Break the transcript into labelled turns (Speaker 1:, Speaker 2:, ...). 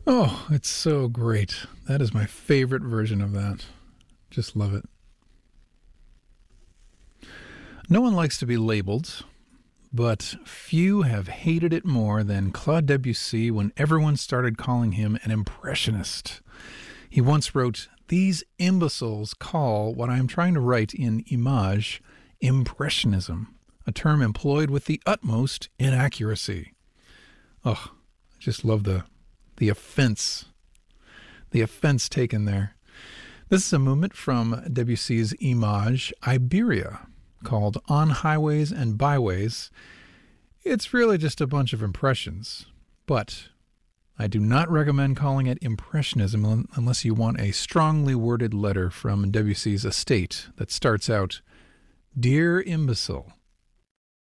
Speaker 1: Oh, it's so great. That is my favorite version of that. Just love it. No one likes to be labeled, but few have hated it more than Claude Debussy when everyone started calling him an impressionist. He once wrote, "These imbeciles call what I am trying to write in Image impressionism, a term employed with the utmost inaccuracy." Oh, I just love the offense taken there. This is a movement from Debussy's Image Iberia called On Highways and Byways. It's really just a bunch of impressions, but I do not recommend calling it impressionism unless you want a strongly worded letter from Debussy's estate that starts out, "Dear Imbecile,